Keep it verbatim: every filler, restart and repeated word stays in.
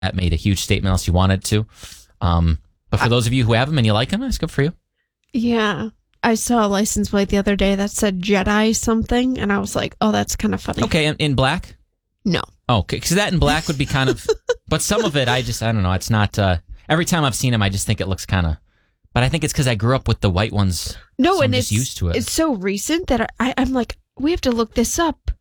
that made a huge statement unless you wanted to. Um, but for I, those of you who have them and you like them, it's good for you. Yeah. I saw a license plate the other day that said Jedi something, and I was like, oh, that's kind of funny. Okay, in, in black? No. Oh, okay, because that in black would be kind of... But some of it, I just, I don't know, it's not... Uh, every time I've seen them, I just think it looks kind of... But I think it's because I grew up with the white ones. No, so and I'm it's just used to it. It's so recent that I, I'm like, we have to look this up.